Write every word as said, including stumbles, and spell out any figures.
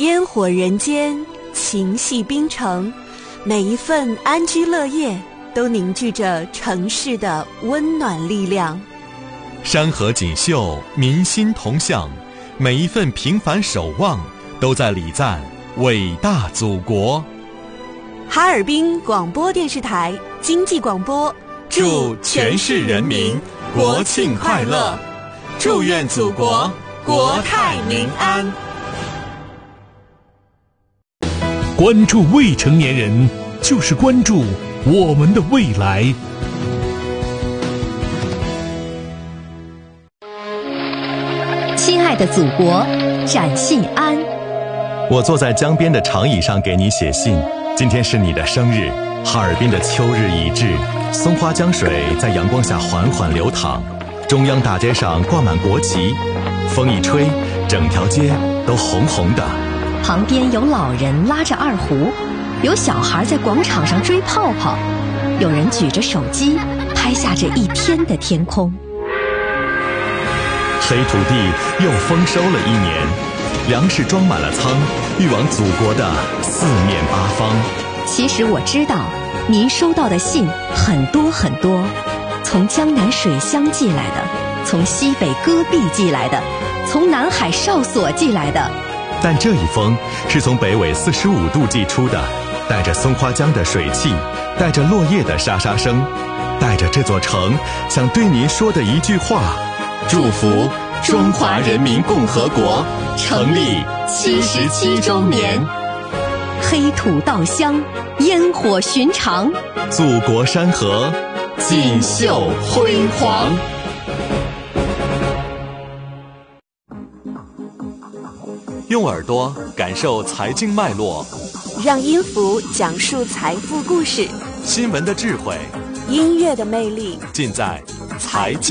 烟火人间，情系冰城，每一份安居乐业都凝聚着城市的温暖力量。 山河锦绣，民心同向，每一份平凡守望都在礼赞伟大祖国。 哈尔滨广播电视台经济广播， 祝全市人民国庆快乐，祝愿祖国国泰民安。 关注未成年人，就是关注我们的未来。 亲爱的祖国，展信安。 我坐在江边的长椅上给你写信，今天是你的生日。哈尔滨的秋日已至，松花江水在阳光下缓缓流淌，中央大街上挂满国旗，风一吹，整条街都红红的。 旁边有老人拉着二胡，有小孩在广场上追泡泡，有人举着手机拍下这一天的天空。 黑土地又丰收了一年，粮食装满了仓，运往祖国的四面八方。 其实我知道，您收到的信很多很多，从江南水乡寄来的，从西北戈壁寄来的，从南海哨所寄来的。 但这一封是从北纬四十五度寄出的，带着松花江的水汽，带着落叶的沙沙声，带着这座城想对您说的一句话：祝福中华人民共和国成立七十七周年。 黑土稻香，烟火寻常， 祖国山河锦绣辉煌。用耳朵感受财经脉络， 让音符讲述财富故事， 新闻的智慧， 音乐的魅力， 尽在财经